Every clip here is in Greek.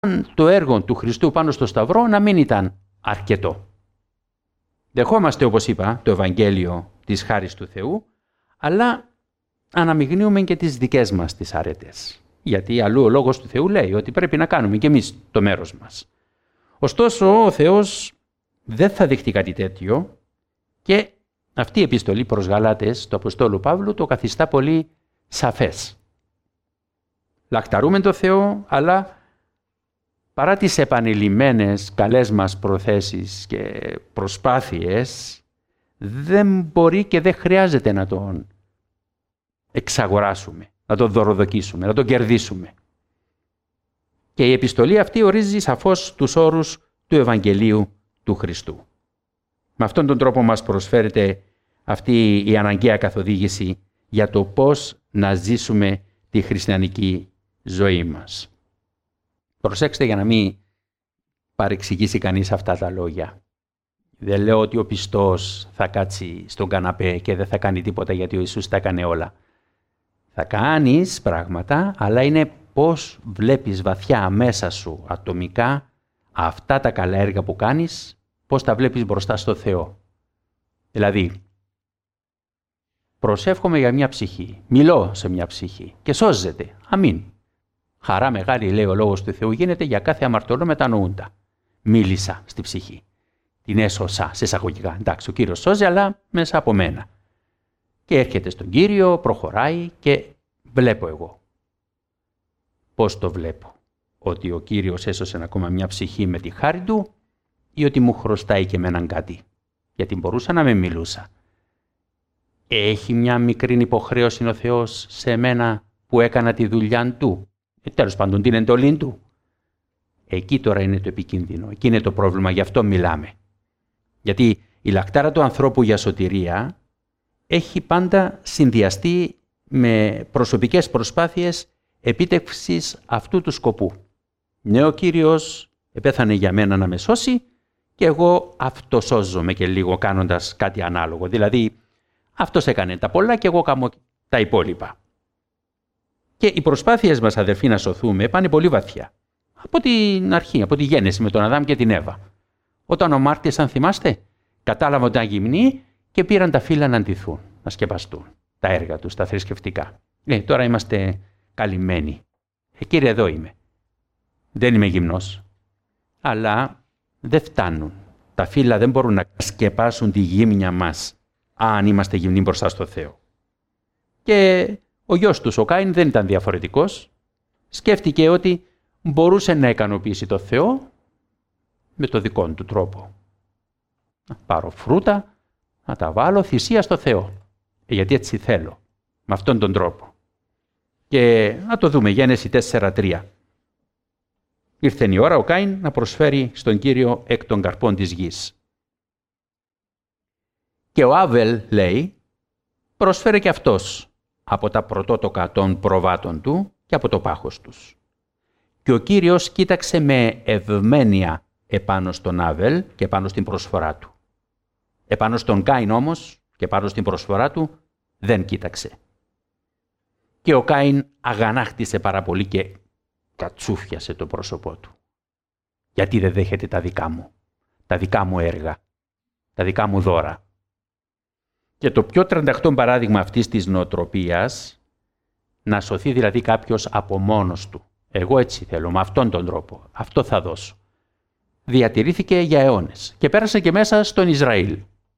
το έργο του Χριστού πάνω στο Σταυρό να μην ήταν αρκετό. Δεχόμαστε, όπως είπα, το Ευαγγέλιο της χάρις του Θεού, αλλά αναμειγνύουμε και τις δικές μας τις αρετές. Γιατί αλλού ο Λόγος του Θεού λέει ότι πρέπει να κάνουμε και εμείς το μέρος μας. Ωστόσο, ο Θεός δεν θα δεχτεί κάτι τέτοιο και αυτή η επιστολή προς Γαλάτες του Αποστόλου Παύλου το καθιστά πολύ σαφές. Λαχταρούμε το Θεό, αλλά παρά τις επανειλημμένες καλές μας προθέσεις και προσπάθειες, δεν μπορεί και δεν χρειάζεται να τον εξαγοράσουμε, να τον δωροδοκίσουμε, να τον κερδίσουμε. Και η επιστολή αυτή ορίζει σαφώς τους όρους του Ευαγγελίου του Χριστού. Με αυτόν τον τρόπο μας προσφέρεται αυτή η αναγκαία καθοδήγηση για το πώς να ζήσουμε τη χριστιανική ζωή μας. Προσέξτε για να μην παρεξηγήσει κανείς αυτά τα λόγια. Δεν λέω ότι ο πιστός θα κάτσει στον καναπέ και δεν θα κάνει τίποτα γιατί ο Ιησούς τα έκανε όλα. Θα κάνεις πράγματα, αλλά είναι πώς βλέπεις βαθιά μέσα σου ατομικά αυτά τα καλά έργα που κάνεις, πώς τα βλέπεις μπροστά στο Θεό. Δηλαδή, προσεύχομαι για μια ψυχή, μιλώ σε μια ψυχή και σώζεται. Αμήν. Χαρά μεγάλη, λέει ο Λόγος του Θεού, γίνεται για κάθε αμαρτωλό μετανοούντα. Μίλησα στη ψυχή. Την έσωσα σε εισαγωγικά. Εντάξει, ο Κύριος σώζει, αλλά μέσα από μένα. Και έρχεται στον Κύριο, προχωράει και βλέπω εγώ. Πώς το βλέπω? Ότι ο Κύριος έσωσε ακόμα μια ψυχή με τη χάρη Του ή ότι μου χρωστάει και εμέναν κάτι? Γιατί μπορούσα να με μιλούσα. Έχει μια μικρή υποχρέωση ο Θεός σε μένα που έκανα τη δουλειά Του? Τέλος πάντων την εντολή Του. Εκεί τώρα είναι το επικίνδυνο. Εκεί είναι το πρόβλημα, γι' αυτό μιλάμε. Γιατί η λαχτάρα του ανθρώπου για σωτηρία έχει πάντα συνδυαστεί με προσωπικές προσπάθειες επίτευξης αυτού του σκοπού. Ναι, ο Κύριος επέθανε για μένα να με σώσει και εγώ αυτοσώζομαι και λίγο κάνοντας κάτι ανάλογο. Δηλαδή, αυτός έκανε τα πολλά και εγώ κάνω τα υπόλοιπα. Και οι προσπάθειες μας, αδερφοί, να σωθούμε πάνε πολύ βαθιά. Από την αρχή, από τη γέννηση με τον Αδάμ και την Εύα. Όταν ο Μάρτης, αν θυμάστε, κατάλαβαν ότι ήταν γυμνοί και πήραν τα φύλλα να ντυθούν, να σκεπαστούν τα έργα τους, τα θρησκευτικά. Τώρα είμαστε καλυμμένοι. Κύριε, εδώ είμαι. Δεν είμαι γυμνός. Αλλά δεν φτάνουν. Τα φύλλα δεν μπορούν να σκεπάσουν τη γύμνια μας, αν είμαστε γυμνοί μπροστά στο Θεό. Και ο γιος τους, ο Κάιν, δεν ήταν διαφορετικός. Σκέφτηκε ότι μπορούσε να ικανοποιήσει το Θεό με το δικό του τρόπο. Να πάρω φρούτα, να τα βάλω θυσία στο Θεό. Γιατί έτσι θέλω. Με αυτόν τον τρόπο. Και να το δούμε, Γένεση 4:3. Ήρθε η ώρα ο Κάιν να προσφέρει στον Κύριο εκ των καρπών της γης. Και ο Άβελ, λέει, προσφέρε και αυτός από τα πρωτότοκα των προβάτων του και από το πάχος τους. Και ο Κύριος κοίταξε με ευμένεια επάνω στον Άβελ και επάνω στην προσφορά του. Επάνω στον Κάιν όμως και πάνω στην προσφορά του δεν κοίταξε. Και ο Κάιν αγανάκτησε πάρα πολύ και κατσούφιασε το πρόσωπό του. Γιατί δεν δέχεται τα δικά μου έργα, τα δικά μου δώρα. Και το πιο τρανταχτό παράδειγμα αυτής της νοοτροπίας, να σωθεί δηλαδή κάποιος από μόνος του. Εγώ έτσι θέλω, με αυτόν τον τρόπο, αυτό θα δώσω. Διατηρήθηκε για αιώνες και πέρασε και μέσα στον Ισραήλ.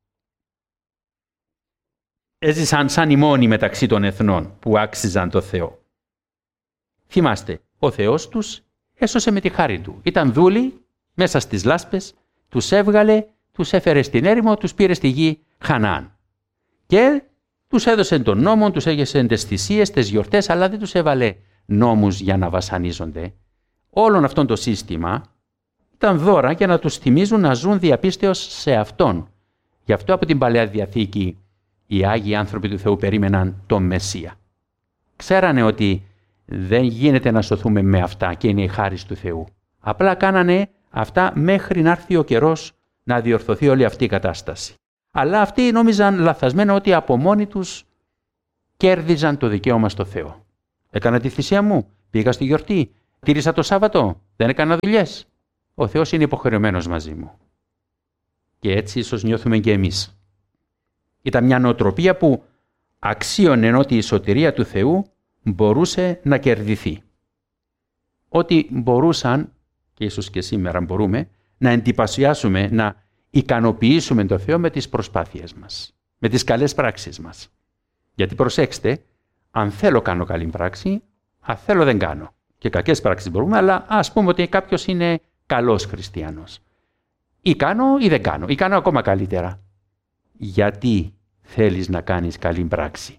Έζησαν σαν οι μόνοι μεταξύ των εθνών που άξιζαν το Θεό. Θυμάστε, ο Θεός τους έσωσε με τη χάρη Του. Ήταν δούλοι μέσα στις λάσπες, τους έβγαλε, τους έφερε στην έρημο, τους πήρε στη γη Χαναάν. Και τους έδωσε τον νόμο, τους έγεσε τις θυσίες, τις γιορτές, αλλά δεν τους έβαλε νόμους για να βασανίζονται. Όλον αυτόν το σύστημα ήταν δώρα για να τους θυμίζουν να ζουν διαπίστεως σε Αυτόν. Γι' αυτό από την Παλαιά Διαθήκη οι Άγιοι άνθρωποι του Θεού περίμεναν τον Μεσσία. Ξέρανε ότι δεν γίνεται να σωθούμε με αυτά και είναι η χάρις του Θεού. Απλά κάνανε αυτά μέχρι να έρθει ο καιρός να διορθωθεί όλη αυτή η κατάσταση. Αλλά αυτοί νόμιζαν λαθασμένα ότι από μόνοι τους κέρδιζαν το δικαίωμα στο Θεό. Έκανα τη θυσία μου, πήγα στη γιορτή, τήρησα το Σάββατο, δεν έκανα δουλειές. Ο Θεός είναι υποχρεωμένος μαζί μου. Και έτσι ίσως νιώθουμε και εμείς. Ήταν μια νοοτροπία που αξίωνε ότι η σωτηρία του Θεού μπορούσε να κερδιθεί. Ότι μπορούσαν, και ίσως και σήμερα μπορούμε, να εντυπωσιάσουμε, να ικανοποιήσουμε τον Θεό με τις προσπάθειες μας, με τις καλές πράξεις μας. Γιατί προσέξτε, αν θέλω κάνω καλή πράξη, αν θέλω δεν κάνω. Και κακές πράξεις μπορούμε, αλλά ας πούμε ότι κάποιος είναι καλός χριστιανός. Ή κάνω ή δεν κάνω, ή κάνω ακόμα καλύτερα. Γιατί θέλεις να κάνεις καλή πράξη?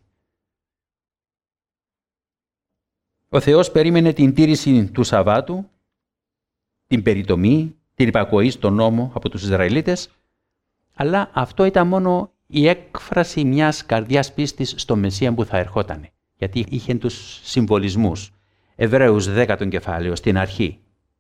Ο Θεός περίμενε την τήρηση του Σαββάτου, την περιτομή, την υπακοή στον νόμο από τους Ισραηλίτες, αλλά αυτό ήταν μόνο η έκφραση μιας καρδιάς πίστης στο Μεσσία που θα ερχότανε. Γιατί είχε τους συμβολισμούς. Εβραίους 10 κεφάλαιο στην αρχή.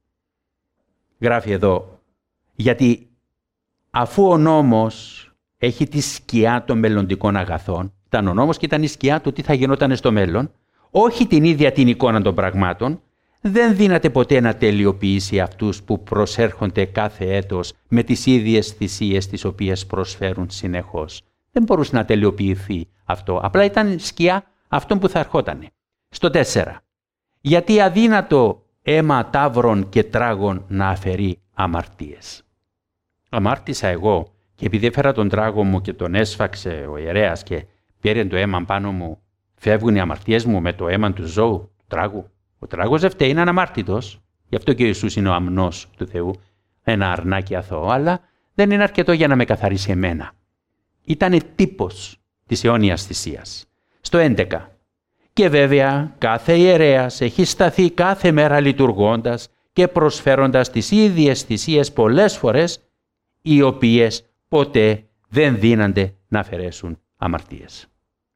Γράφει εδώ, γιατί αφού ο νόμος έχει τη σκιά των μελλοντικών αγαθών, ήταν ο νόμος και ήταν η σκιά του τι θα γινόταν στο μέλλον, όχι την ίδια την εικόνα των πραγμάτων, δεν δύναται ποτέ να τελειοποιήσει αυτούς που προσέρχονται κάθε έτος με τις ίδιες θυσίες τις οποίες προσφέρουν συνεχώς. Δεν μπορούσε να τελειοποιηθεί αυτό. Απλά ήταν σκιά αυτών που θα ερχότανε. Στο 4. Γιατί αδύνατο αίμα ταύρων και τράγων να αφαιρεί αμαρτίες. Αμάρτησα εγώ και επειδή έφερα τον τράγο μου και τον έσφαξε ο ιερέας και πήρε το αίμα πάνω μου, φεύγουν οι αμαρτίες μου με το αίμα του ζώου, του τράγου. Ο τράγος δεν φταίει, είναι αναμάρτητος. Γι' αυτό και ο Ιησούς είναι ο αμνός του Θεού, ένα αρνάκι αθώο, αλλά δεν είναι αρκετό για να με καθαρίσει εμένα. Ήτανε τύπος της αιώνιας θυσίας. Στο 11. Και βέβαια κάθε ιερέας έχει σταθεί κάθε μέρα λειτουργώντας και προσφέροντας τις ίδιες θυσίες πολλές φορές, οι οποίες ποτέ δεν δύνανται να αφαιρέσουν αμαρτίες.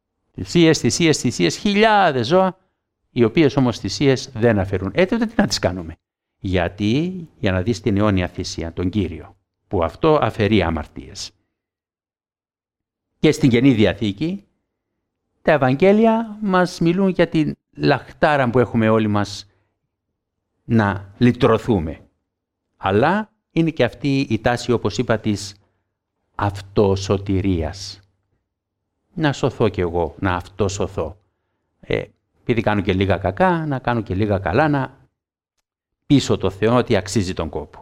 Θυσίες, χιλιάδες ζώα, οι οποίες όμως θυσίες δεν αφαιρούν. Τότε τι να τις κάνουμε? Γιατί, για να δεις την αιώνια θυσία, τον Κύριο, που αυτό αφαιρεί αμαρτίες. Και στην Καινή Διαθήκη, τα Ευαγγέλια μας μιλούν για την λαχτάρα που έχουμε όλοι μας να λυτρωθούμε. Αλλά είναι και αυτή η τάση, όπως είπα, της αυτοσωτηρίας. Να σωθώ κι εγώ, να αυτοσωθώ. Επειδή κάνω και λίγα κακά, να κάνω και λίγα καλά, να πείσω το Θεό ότι αξίζει τον κόπο.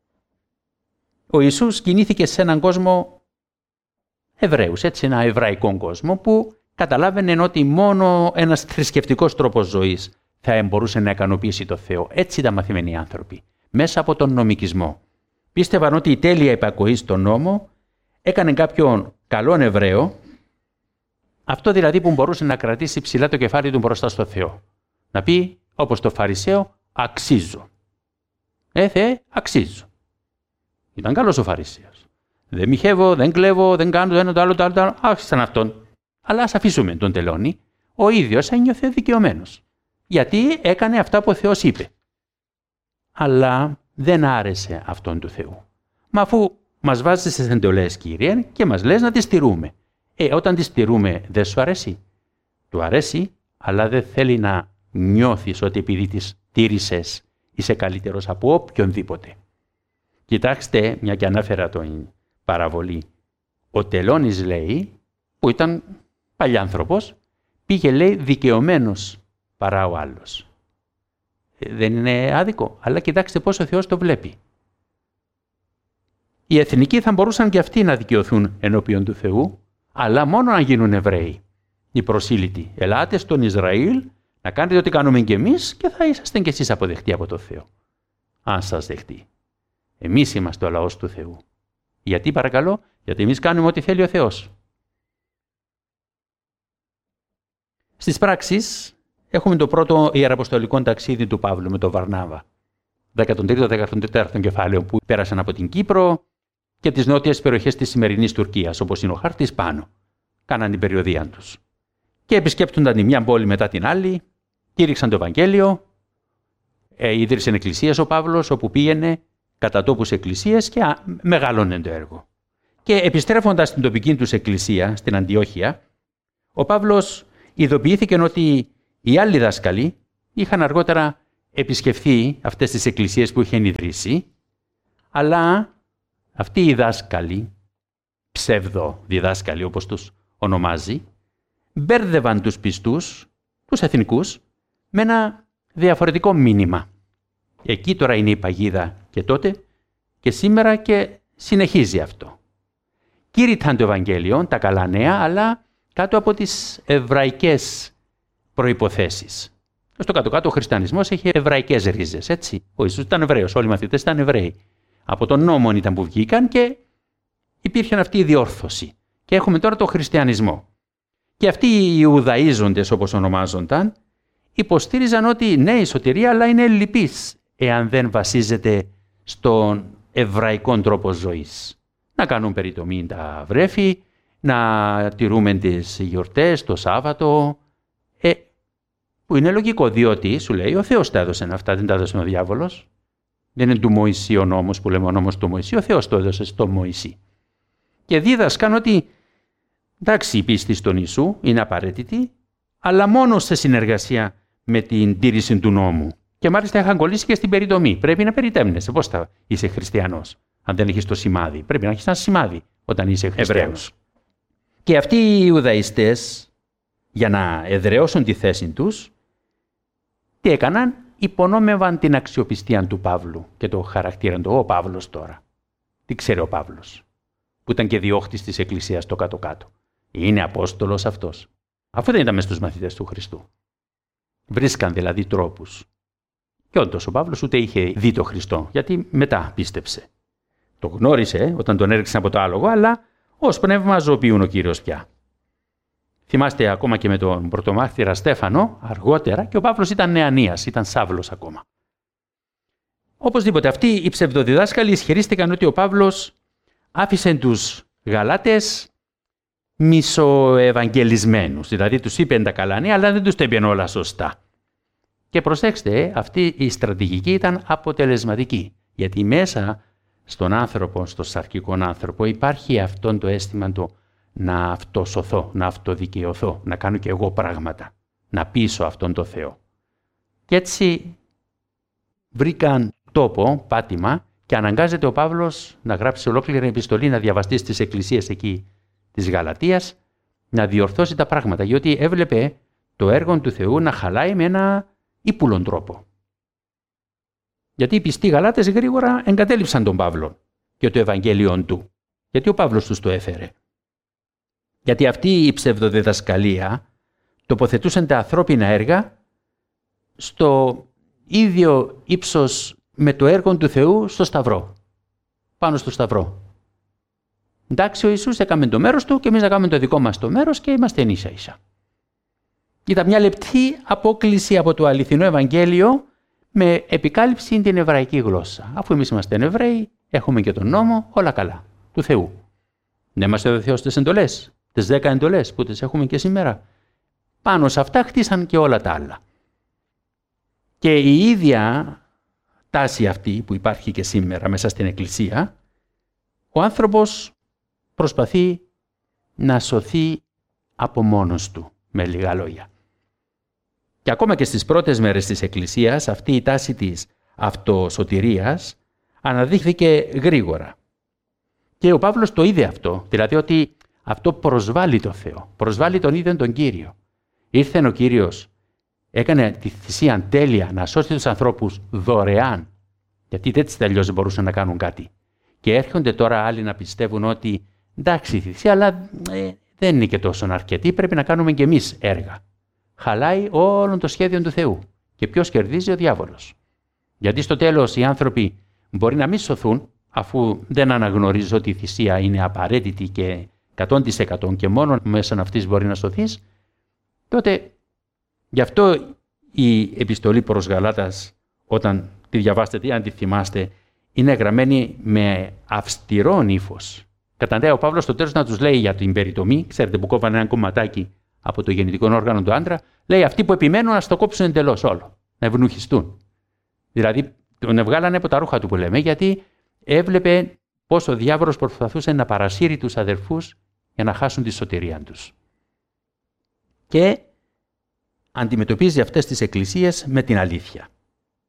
Ο Ιησούς κινήθηκε σε έναν κόσμο Εβραίους, έτσι ένα εβραϊκό κόσμο που καταλάβαινε ότι μόνο ένας θρησκευτικός τρόπος ζωής θα μπορούσε να ικανοποιήσει το Θεό. Έτσι ήταν μαθημένοι οι άνθρωποι, μέσα από τον νομικισμό. Πίστευαν ότι η τέλεια υπακοή στον νόμο έκανε κάποιον καλόν Εβραίο, αυτό δηλαδή που μπορούσε να κρατήσει ψηλά το κεφάλι του μπροστά στο Θεό. Να πει, όπως το Φαρισαίο, αξίζω. Θεέ, αξίζω. Ήταν καλός ο Φαρισαίος. Δεν μοιχεύω, δεν κλέβω, δεν κάνω το ένα, το άλλο, το άλλο. Άφησαν αυτόν. Αλλά ας αφήσουμε τον τελώνη. Ο ίδιος ένιωθε δικαιωμένος. Γιατί έκανε αυτά που ο Θεός είπε. Αλλά δεν άρεσε αυτόν του Θεού. Μα αφού μας βάζεις στις εντολές, Κύριε, και μας λες να τις τηρούμε. Όταν τις τηρούμε, δεν σου αρέσει? Του αρέσει, αλλά δεν θέλει να νιώθεις ότι επειδή τις τήρησες είσαι καλύτερος από οποιονδήποτε. Κοιτάξτε, μια και ανάφερα την παραβολή. Ο τελώνης, λέει, που ήταν παλιάνθρωπος, πήγε, λέει, δικαιωμένος παρά ο άλλος. Δεν είναι άδικο, αλλά κοιτάξτε πώς ο Θεός το βλέπει. Οι εθνικοί θα μπορούσαν και αυτοί να δικαιωθούν ενώπιον του Θεού, αλλά μόνο αν γίνουν Εβραίοι. Οι προσήλυτοι, ελάτε στον Ισραήλ να κάνετε ό,τι κάνουμε κι εμείς και θα είσαστε κι εσείς αποδεκτοί από το Θεό. Αν σας δεχτεί. Εμείς είμαστε ο λαός του Θεού. Γιατί παρακαλώ? Γιατί εμείς κάνουμε ό,τι θέλει ο Θεός. Στις πράξεις έχουμε το πρώτο ιεραποστολικό ταξίδι του Παύλου με τον Βαρνάβα. 13ο-14ο κεφάλαιο που πέρασαν από την Κύπρο και τις νότιες περιοχές της σημερινής Τουρκίας, όπως είναι ο χάρτης πάνω. Κάναν την περιοδεία τους. Και επισκέπτονταν τη μια πόλη μετά την άλλη, κήρυξαν το Ευαγγέλιο, ίδρυσαν εκκλησίες ο Παύλος, όπου πήγαινε κατά τόπους εκκλησίες και μεγαλώνε το έργο. Και επιστρέφοντας στην τοπική τους εκκλησία, στην Αντιόχεια, ο Παύλος ειδοποιήθηκε ότι οι άλλοι δάσκαλοι είχαν αργότερα επισκεφθεί αυτές τις εκκλησίες που είχε ιδρύσει, αλλά αυτοί οι δάσκαλοι, ψευδοδιδάσκαλοι όπως τους ονομάζει, μπέρδευαν τους πιστούς, τους εθνικούς, με ένα διαφορετικό μήνυμα. Εκεί τώρα είναι η παγίδα και τότε και σήμερα και συνεχίζει αυτό. Κήρυταν το Ευαγγέλιο, τα καλά νέα, αλλά κάτω από τις εβραϊκές προϋποθέσεις. Στο κάτω-κάτω ο χριστιανισμός έχει εβραϊκές ρίζες, έτσι. Ο Ιησούς ήταν Εβραίος, όλοι οι μαθητές ήταν Εβραίοι. Από τον νόμο ήταν που βγήκαν και υπήρχε αυτή η διόρθωση. Και έχουμε τώρα τον χριστιανισμό. Και αυτοί οι Ιουδαΐζοντες, όπως ονομάζονταν, υποστήριζαν ότι ναι, η σωτηρία, αλλά είναι λυπής εάν δεν βασίζεται στον εβραϊκό τρόπο ζωής. Να κάνουν περιτομή τα βρέφη, να τηρούμε τις γιορτές, το Σάββατο, που είναι λογικό, διότι σου λέει ο Θεός τα έδωσε αυτά, δεν τα έδωσε ο διάβολος. Δεν είναι του Μωυσή ο νόμος που λέμε ο νόμος του Μωυσή, ο Θεός το έδωσε στο Μωυσή. Και δίδασκαν ότι εντάξει, η πίστη στον Ιησού είναι απαραίτητη, αλλά μόνο σε συνεργασία με την τήρηση του νόμου. Και μάλιστα είχαν κολλήσει και στην περιτομή. Πρέπει να περιτέμνεσαι. Πώς θα είσαι χριστιανός, αν δεν έχεις το σημάδι? Πρέπει να έχεις ένα σημάδι όταν είσαι χριστιανός. Και αυτοί οι Ιουδαϊστές, για να εδραιώσουν τη θέση τους, τι έκαναν? Υπονόμευαν την αξιοπιστία του Παύλου και το χαρακτήρα του. Ο Παύλος τώρα. Τι ξέρει ο Παύλος, που ήταν και διώχτης της Εκκλησίας στο κάτω-κάτω? Είναι Απόστολος αυτός? Αφού δεν ήταν μες στους μαθητές του Χριστού. Βρίσκαν δηλαδή τρόπους. Και όντως ο Παύλος ούτε είχε δει τον Χριστό, γιατί μετά πίστεψε. Το γνώρισε όταν τον έριξαν από το άλογο, αλλά ως πνεύμα ζωοποιούν ο Κύριος πια. Θυμάστε ακόμα και με τον πρωτομάρτυρα Στέφανο, αργότερα, και ο Παύλος ήταν νεανίας, ήταν Σάβλος ακόμα. Οπωσδήποτε αυτοί οι ψευδοδιδάσκαλοι ισχυρίστηκαν ότι ο Παύλος άφησε τους Γαλάτες μισοευαγγελισμένους, δηλαδή τους είπε τα καλά νέα, αλλά δεν τους τα είπε όλα σωστά. Και προσέξτε, αυτή η στρατηγική ήταν αποτελεσματική, γιατί μέσα στον άνθρωπο, στον σαρκικό άνθρωπο, υπάρχει αυτό το αίσθημα το να αυτοσωθώ, να αυτοδικαιωθώ, να κάνω και εγώ πράγματα, να πείσω αυτόν τον Θεό. Και έτσι βρήκαν τόπο, πάτημα, και αναγκάζεται ο Παύλος να γράψει ολόκληρη επιστολή, να διαβαστεί στις εκκλησίες εκεί της Γαλατίας, να διορθώσει τα πράγματα, γιατί έβλεπε το έργο του Θεού να χαλάει με ένα ύπουλον τρόπο. Γιατί οι πιστοί Γαλάτες γρήγορα εγκατέλειψαν τον Παύλο και το Ευαγγέλιο του. Γιατί ο Παύλος τους το έφερε. Γιατί αυτή η ψευδοδιδασκαλία τοποθετούσαν τα ανθρώπινα έργα στο ίδιο ύψος με το έργο του Θεού στο Σταυρό. Πάνω στο Σταυρό. Εντάξει, ο Ιησούς έκαμε το μέρος του και εμείς να κάνουμε το δικό μας το μέρος και είμαστε ίσα ίσα. Ήταν μια λεπτή απόκληση από το αληθινό Ευαγγέλιο με επικάλυψη την εβραϊκή γλώσσα. Αφού εμείς είμαστε Εβραίοι, έχουμε και τον νόμο, όλα καλά, του Θεού. Δεν μας έδωσε ο Θεός τις εντολές, τις 10 εντολές που τις έχουμε και σήμερα. Πάνω σε αυτά χτίσαν και όλα τα άλλα. Και η ίδια τάση αυτή που υπάρχει και σήμερα μέσα στην Εκκλησία, ο άνθρωπος προσπαθεί να σωθεί από μόνος του, με λίγα λόγια. Και ακόμα και στις πρώτες μέρες της Εκκλησίας, αυτή η τάση της αυτοσωτηρίας αναδείχθηκε γρήγορα. Και ο Παύλος το είδε αυτό, δηλαδή ότι αυτό προσβάλλει το Θεό, προσβάλλει τον ίδιο τον Κύριο. Ήρθε ο Κύριος, έκανε τη θυσία τέλεια να σώσει τους ανθρώπους δωρεάν, γιατί έτσι αλλιώς δεν μπορούσαν να κάνουν κάτι. Και έρχονται τώρα άλλοι να πιστεύουν ότι εντάξει η θυσία, αλλά δεν είναι και τόσο αρκετή, πρέπει να κάνουμε και εμείς έργα. Χαλάει όλο το σχέδιο του Θεού. Και ποιος κερδίζει? Ο διάβολος. Γιατί στο τέλος οι άνθρωποι μπορεί να μην σωθούν, αφού δεν αναγνωρίζω ότι η θυσία είναι απαραίτητη και 100% και μόνο μέσα αυτής μπορεί να σωθείς, τότε γι' αυτό η επιστολή προς Γαλάτας, όταν τη διαβάσετε, αν τη θυμάστε, είναι γραμμένη με αυστηρόν ύφος. Καταντάει ο Παύλος στο τέλος να τους λέει για την περιτομή, ξέρετε που κόβανε ένα κομματάκι από το γεννητικό όργανο του άντρα, λέει αυτοί που επιμένουν να στο κόψουν εντελώς όλο, να ευνούχιστούν. Δηλαδή τον βγάλανε από τα ρούχα του που λέμε, γιατί έβλεπε πώς ο διάβολος προσπαθούσε να παρασύρει τους αδερφούς για να χάσουν τη σωτηρία τους. Και αντιμετωπίζει αυτές τις εκκλησίες με την αλήθεια.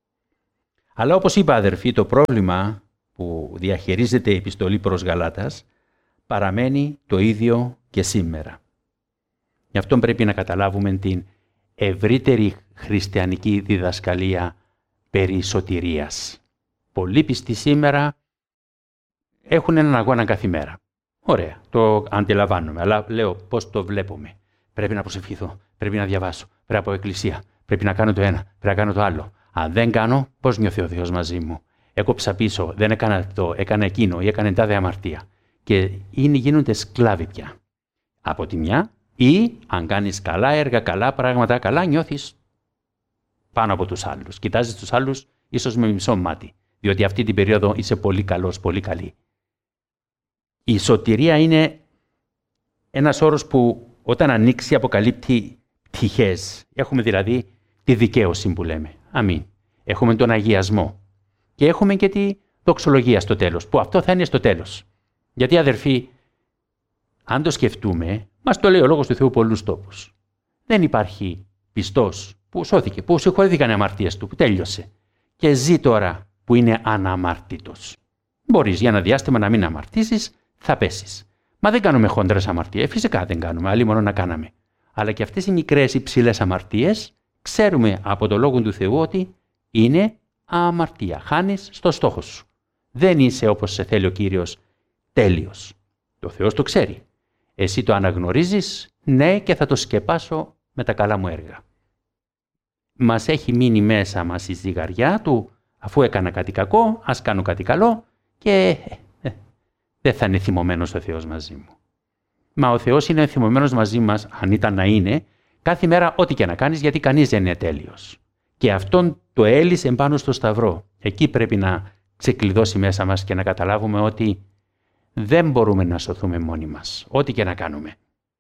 Αλλά όπως είπα αδερφοί, το πρόβλημα που διαχειρίζεται η επιστολή προς Γαλάτας παραμένει το ίδιο και σήμερα. Γι' αυτό πρέπει να καταλάβουμε την ευρύτερη χριστιανική διδασκαλία περί σωτηρίας. Πολλοί πιστοί σήμερα έχουν έναν αγώνα κάθε μέρα. Ωραία, το αντιλαμβάνομαι, αλλά λέω πώς το βλέπουμε. Πρέπει να προσευχηθώ, πρέπει να διαβάσω, πρέπει να πάω εκκλησία, πρέπει να κάνω το ένα, πρέπει να κάνω το άλλο. Αν δεν κάνω, πώς νιώθει ο Θεός μαζί μου? Έκοψα πίσω, δεν έκανα αυτό, έκανα εκείνο ή έκανε τάδε αμαρτία. Και γίνονται σκλάβοι πια. Από τη μια, ή αν κάνεις καλά έργα, καλά πράγματα, καλά νιώθεις πάνω από τους άλλους. Κοιτάζεις τους άλλους ίσως με μισό μάτι, διότι αυτή την περίοδο είσαι πολύ καλός, πολύ καλή. Η σωτηρία είναι ένας όρος που όταν ανοίξει αποκαλύπτει πτυχές. Έχουμε δηλαδή τη δικαίωση που λέμε. Αμήν. Έχουμε τον αγιασμό. Και έχουμε και τη δοξολογία στο τέλος, που αυτό θα είναι στο τέλος. Γιατί αδερφοί, αν το σκεφτούμε, μας το λέει ο Λόγος του Θεού πολλούς τόπους. Δεν υπάρχει πιστός που σώθηκε, που συγχωρήθηκαν οι αμαρτίες του, που τέλειωσε. Και ζει τώρα που είναι αναμαρτήτος. Μπορείς για ένα διάστημα να μην αμαρτήσεις, θα πέσεις. Μα δεν κάνουμε χοντρές αμαρτίες. Φυσικά δεν κάνουμε, αλλή μόνο να κάναμε. Αλλά και αυτές οι μικρές υψηλές αμαρτίες, ξέρουμε από το Λόγο του Θεού ότι είναι αμαρτία. Χάνεις στο στόχο σου. Δεν είσαι όπως σε θέλει ο Κύριος τέλειος. Το Θεός το ξέρει. Εσύ το αναγνωρίζεις, ναι, και θα το σκεπάσω με τα καλά μου έργα. Μας έχει μείνει μέσα μας η ζυγαριά του, αφού έκανα κάτι κακό, ας κάνω κάτι καλό και δεν θα είναι θυμωμένος ο Θεός μαζί μου. Μα ο Θεός είναι θυμωμένος μαζί μας, αν ήταν να είναι, κάθε μέρα ό,τι και να κάνεις, γιατί κανείς δεν είναι τέλειος. Και αυτόν το έλυσε πάνω στο Σταυρό. Εκεί πρέπει να ξεκλειδώσει μέσα μας και να καταλάβουμε ότι δεν μπορούμε να σωθούμε μόνοι μας, ό,τι και να κάνουμε.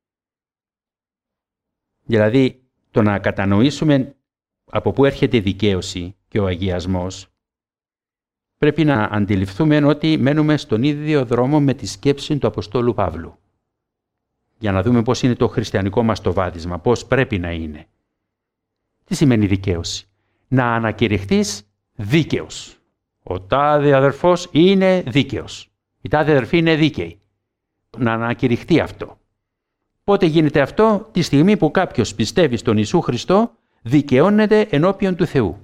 Δηλαδή, το να κατανοήσουμε από πού έρχεται η δικαίωση και ο αγιασμός, πρέπει να αντιληφθούμε ότι μένουμε στον ίδιο δρόμο με τη σκέψη του Αποστόλου Παύλου. Για να δούμε πώς είναι το χριστιανικό μας το βάδισμα, πώς πρέπει να είναι. Τι σημαίνει δικαίωση? Να ανακηρυχθείς δίκαιος. Ο τάδε αδερφός είναι δίκαιος. Η τάδε αδερφή είναι δίκαιη. Να ανακηρυχθεί αυτό. Πότε γίνεται αυτό? Τη στιγμή που κάποιος πιστεύει στον Ιησού Χριστό, δικαιώνεται ενώπιον του Θεού.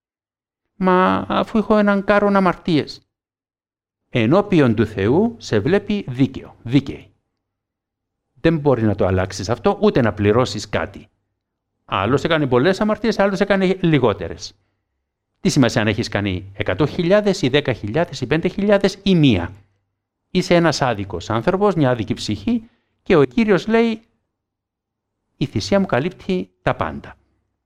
Μα αφού έχω έναν κάρον αμαρτίες. Ενώπιον του Θεού σε βλέπει δίκαιο, δίκαιη. Δεν μπορεί να το αλλάξεις αυτό, ούτε να πληρώσεις κάτι. Άλλος έκανε πολλές αμαρτίες, άλλος έκανε λιγότερες. Τι σημασία αν έχεις κάνει 100.000 ή 10.000 ή 5.000 ή μία? Είσαι ένας άδικος άνθρωπος, μια άδικη ψυχή και ο Κύριος λέει η θυσία μου καλύπτει τα πάντα.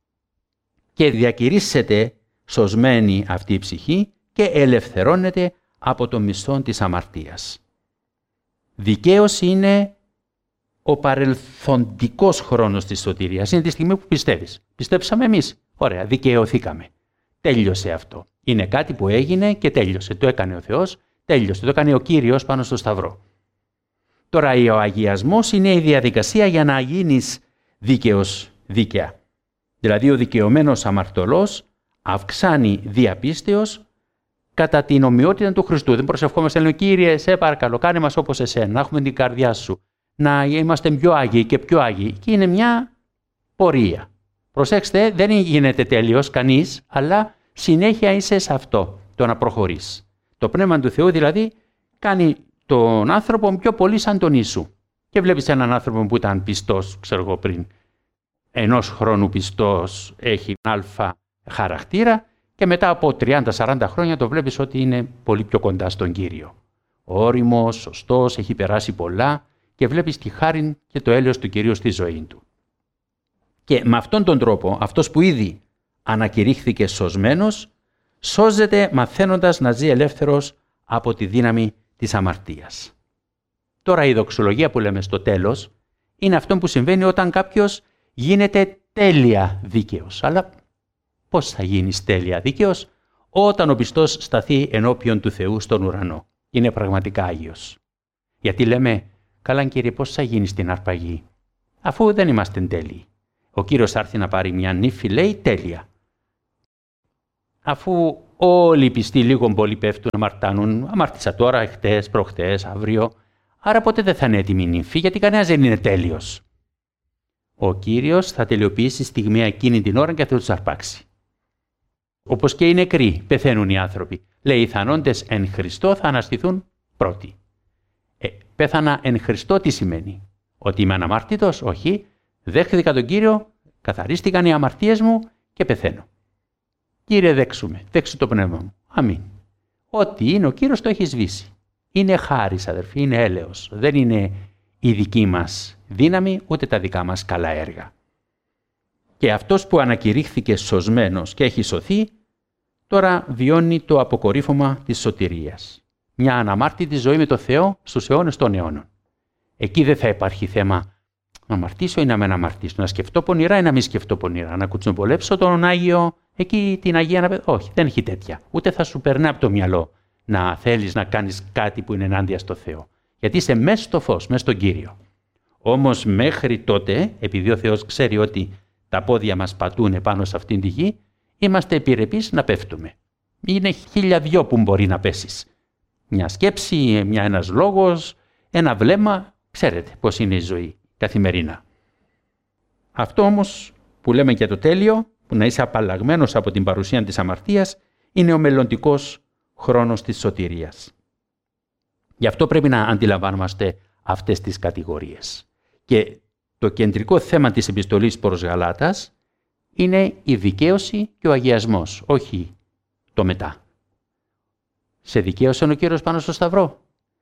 Και διακηρύσσεται σωσμένη αυτή η ψυχή και ελευθερώνεται από το μισθό της αμαρτίας. Δικαίωση είναι ο παρελθοντικός χρόνος της σωτηρίας. Είναι τη στιγμή που πιστεύεις. Πιστέψαμε εμείς. Ωραία, δικαιωθήκαμε. Τέλειωσε αυτό. Είναι κάτι που έγινε και τέλειωσε. Το έκανε ο Θεός, τέλειωσε. Το έκανε ο Κύριος πάνω στο Σταυρό. Τώρα ο αγιασμός είναι η διαδικασία για να γίνεις δίκαιος δίκαια. Δηλαδή ο δικαιωμένος αμαρτωλός αυξάνει διαπίστεως κατά την ομοιότητα του Χριστού. Δεν προσευχόμαστε, λέμε, Κύριε, σε παρακαλώ, κάνε μας όπως εσένα, να έχουμε την καρδιά σου, να είμαστε πιο άγιοι και πιο άγιοι. Και είναι μια πορεία. Προσέξτε, δεν γίνεται τέλειος κανείς, αλλά συνέχεια είσαι σε αυτό, το να προχωρείς. Το Πνεύμα του Θεού δηλαδή κάνει τον άνθρωπο πιο πολύ σαν τον Ιησού. Και βλέπεις έναν άνθρωπο που ήταν πιστός, ξέρω εγώ πριν, ενός χρόνου πιστός, έχει αλφα χαρακτήρα και μετά από 30-40 χρόνια το βλέπεις ότι είναι πολύ πιο κοντά στον Κύριο. Όριμος, σωστός, έχει περάσει πολλά και βλέπεις τη χάριν και το έλεος του Κυρίου στη ζωή του. Και με αυτόν τον τρόπο, αυτός που ήδη ανακηρύχθηκε σωσμένος, σώζεται μαθαίνοντας να ζει ελεύθερος από τη δύναμη της αμαρτίας. Τώρα η δοξολογία που λέμε στο τέλος είναι αυτό που συμβαίνει όταν κάποιος γίνεται τέλεια δίκαιος. Αλλά πώς θα γίνεις τέλεια δίκαιος? Όταν ο πιστός σταθεί ενώπιον του Θεού στον ουρανό. Είναι πραγματικά Άγιος. Γιατί λέμε, καλά Κύριε, πώς θα γίνεις στην αρπαγή, αφού δεν είμαστε τέλειοι. Ο Κύριος θα έρθει να πάρει μια νύφη, λέει, τέλεια. Αφού όλοι οι πιστοί λίγο πολύ πέφτουν, αμαρτάνουν. Αμάρτησα τώρα, χτες, προχτές, αύριο. Άρα ποτέ δεν θα είναι έτοιμη η νύμφη, γιατί κανένας δεν είναι τέλειος. Ο Κύριος θα τελειοποιήσει στιγμή εκείνη την ώρα και θα τους αρπάξει. Όπως και οι νεκροί πεθαίνουν οι άνθρωποι. Λέει, οι θανόντες εν Χριστώ θα αναστηθούν πρώτοι. Πέθανα εν Χριστώ τι σημαίνει? Ότι είμαι αναμάρτητος? Όχι. Δέχθηκα τον Κύριο, καθαρίστηκαν οι αμαρτίες μου και πεθαίνω. Κύριε, δέξου το πνεύμα μου. Αμήν. Ό,τι είναι ο Κύριος το έχει σβήσει. Είναι χάρις, αδερφοί, είναι έλεος. Δεν είναι η δική μας δύναμη, ούτε τα δικά μας καλά έργα. Και αυτός που ανακηρύχθηκε σωσμένος και έχει σωθεί, τώρα βιώνει το αποκορύφωμα της σωτηρίας. Μια αναμάρτητη ζωή με το Θεό στους αιώνες των αιώνων. Εκεί δεν θα υπάρχει θέμα να αμαρτήσω ή να μην αμαρτήσω, να σκεφτώ πονηρά ή να μην σκεφτώ πονηρά, να κουτσομπολέψω τον Άγιο, εκεί την Αγία να... Όχι, δεν έχει τέτοια. Ούτε θα σου περνάει από το μυαλό να θέλεις να κάνεις κάτι που είναι ενάντια στο Θεό. Γιατί είσαι μέσα στο φως, μέσα στον Κύριο. Όμως μέχρι τότε, επειδή ο Θεός ξέρει ότι τα πόδια μας πατούν πάνω σε αυτήν τη γη, είμαστε επιρρεπείς να πέφτουμε. Είναι 1000 που μπορεί να πέσεις. Μια σκέψη, ένας λόγος, ένα βλέμμα, ξέρετε πώς είναι η ζωή καθημερινά. Αυτό όμως που λέμε για το τέλειο, που να είσαι απαλλαγμένος από την παρουσία της αμαρτίας, είναι ο μελλοντικός χρόνος της σωτηρίας. Γι' αυτό πρέπει να αντιλαμβάνομαστε αυτές τις κατηγορίες. Και το κεντρικό θέμα της επιστολής προς Γαλάτας είναι η δικαίωση και ο αγιασμός, όχι το μετά. Σε δικαίωσε ο Κύριος πάνω στο Σταυρό?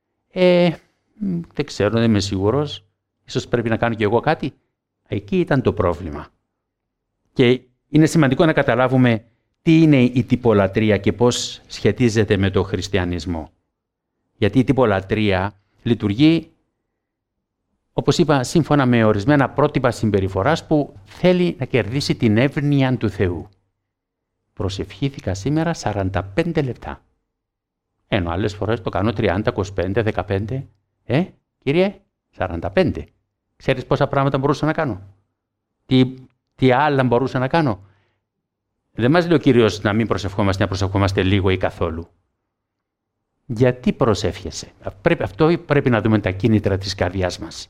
Δεν ξέρω, δεν είμαι σίγουρος. Ίσως πρέπει να κάνω κι εγώ κάτι. Εκεί ήταν το πρόβλημα. Και είναι σημαντικό να καταλάβουμε τι είναι η τυπολατρεία και πώς σχετίζεται με το χριστιανισμό. Γιατί η τυπολατρεία λειτουργεί, όπως είπα, σύμφωνα με ορισμένα πρότυπα συμπεριφοράς που θέλει να κερδίσει την εύνοια του Θεού. Προσευχήθηκα σήμερα 45 λεπτά. Ενώ άλλες φορές το κάνω 30, 25, 15. Κύριε, 45. Ξέρεις πόσα πράγματα μπορούσα να κάνω? Τι άλλα μπορούσα να κάνω? Δεν μας λέει ο Κύριος να μην προσευχόμαστε, να προσευχόμαστε λίγο ή καθόλου. Γιατί προσεύχεσαι? Αυτό πρέπει να δούμε τα κίνητρα της καρδιάς μας.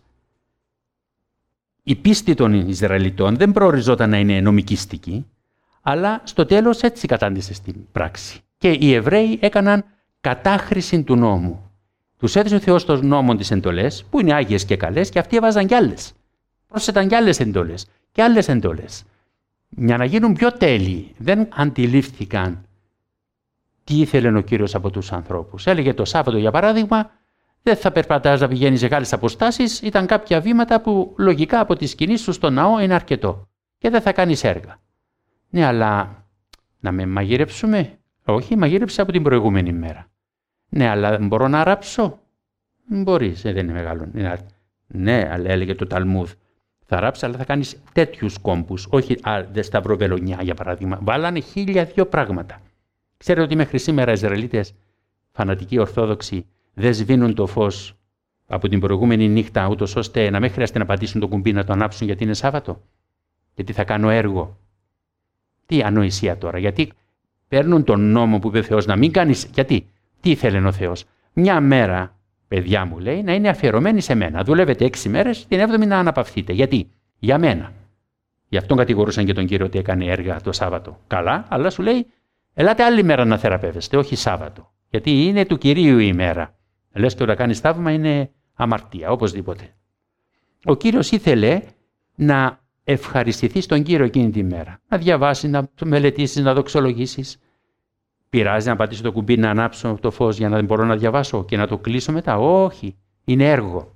Η πίστη των Ισραηλιτών δεν προοριζόταν να είναι νομικιστική, αλλά στο τέλος έτσι κατάντησε στην πράξη. Και οι Εβραίοι έκαναν κατάχρηση του νόμου. Τους έδωσε ο Θεός των νόμων τις εντολές, που είναι άγιες και καλές, και αυτοί έβαζαν κι άλλες. Πρόσθεταν κι άλλες εντολές και άλλες εντολές. Για να γίνουν πιο τέλειοι, δεν αντιλήφθηκαν τι ήθελε ο Κύριος από τους ανθρώπους. Έλεγε το Σάββατο, για παράδειγμα, δεν θα περπατάς να πηγαίνεις σε μεγάλες αποστάσεις, ήταν κάποια βήματα που λογικά από τη σκηνή σου στο ναό είναι αρκετό και δεν θα κάνεις έργα. Ναι, αλλά να με μαγειρέψουμε? Όχι, μαγείρεψα από την προηγούμενη μέρα. Ναι, αλλά μπορώ να ράψω? Μπορείς, δεν είναι μεγάλο. Ναι, αλλά έλεγε το Ταλμούδ, θα ράψεις, αλλά θα κάνεις τέτοιους κόμπους, όχι σταυροβελονιά για παράδειγμα. Βάλανε 1002 πράγματα. Ξέρετε ότι μέχρι σήμερα οι Ισραηλίτες, φανατικοί Ορθόδοξοι, δεν σβήνουν το φως από την προηγούμενη νύχτα, ούτως ώστε να μην χρειάζεται να πατήσουν το κουμπί να το ανάψουν γιατί είναι Σάββατο? Γιατί θα κάνω έργο? Τι ανοησία τώρα? Γιατί παίρνουν τον νόμο που είπε ο Θεός να μην κάνεις? Γιατί? Τι ήθελε ο Θεός? Μια μέρα, παιδιά μου, λέει, να είναι αφιερωμένη σε μένα. Δουλεύετε 6 μέρες, την 7η να αναπαυθείτε. Γιατί? Για μένα. Γι' αυτόν κατηγορούσαν και τον Κύριο ότι έκανε έργα το Σάββατο. Καλά, αλλά σου λέει, ελάτε άλλη μέρα να θεραπεύεστε, όχι Σάββατο. Γιατί είναι του Κυρίου η ημέρα. Λες και όταν κάνεις θαύμα είναι αμαρτία, οπωσδήποτε. Ο Κύριος ήθελε να ευχαριστηθεί στον Κύριο εκείνη τη μέρα. Να διαβάσεις, να μελετήσεις, να δοξολογήσεις. Πειράζει να πατήσω το κουμπί να ανάψω το φως για να μπορώ να διαβάσω και να το κλείσω μετά? Όχι, είναι έργο.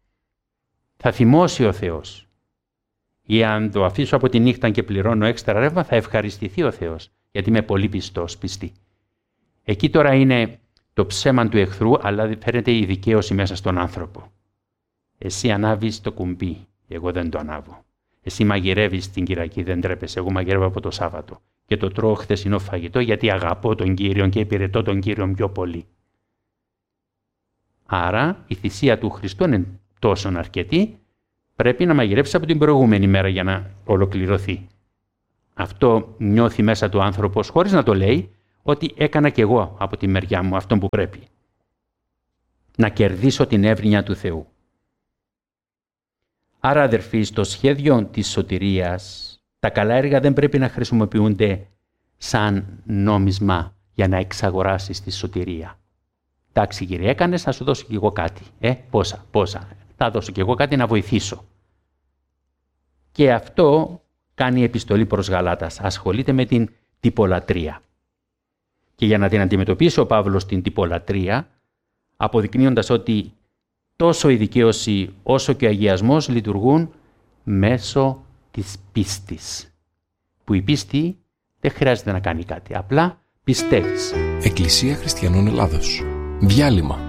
Θα θυμώσει ο Θεός. Ή αν το αφήσω από τη νύχτα και πληρώνω έξτρα ρεύμα, θα ευχαριστηθεί ο Θεός, γιατί είμαι πολύ πιστή. Εκεί τώρα είναι το ψέμα του εχθρού, αλλά φαίνεται η δικαίωση μέσα στον άνθρωπο. Εσύ ανάβεις το κουμπί, εγώ δεν το ανάβω. Εσύ μαγειρεύεις την Κυριακή, δεν τρέπεσαι, εγώ μαγειρεύω από το Σάββατο. Και το τρώω χθεσινό φαγητό γιατί αγαπώ τον Κύριο και υπηρετώ τον Κύριο πιο πολύ. Άρα η θυσία του Χριστού είναι τόσο αρκετή, πρέπει να μαγειρέψει από την προηγούμενη μέρα για να ολοκληρωθεί. Αυτό νιώθει μέσα του άνθρωπος, χωρίς να το λέει, ότι έκανα κι εγώ από τη μεριά μου αυτό που πρέπει. Να κερδίσω την εύνοια του Θεού. Άρα, αδερφοί, στο σχέδιο της σωτηρίας, τα καλά έργα δεν πρέπει να χρησιμοποιούνται σαν νόμισμα για να εξαγοράσεις τη σωτηρία. Εντάξει κύριε, έκανες, θα σου δώσω κι εγώ κάτι. Πόσα. Θα δώσω κι εγώ κάτι να βοηθήσω. Και αυτό κάνει η επιστολή προς Γαλάτας. Ασχολείται με την τυπολατρεία. Και για να την αντιμετωπίσει ο Παύλος την τυπολατρεία, αποδεικνύοντας ότι τόσο η δικαίωση όσο και ο αγιασμός λειτουργούν μέσω της πίστης. Που η πίστη δεν χρειάζεται να κάνει κάτι, απλά πιστεύεις. Εκκλησία Χριστιανών Ελλάδος. Διάλειμμα.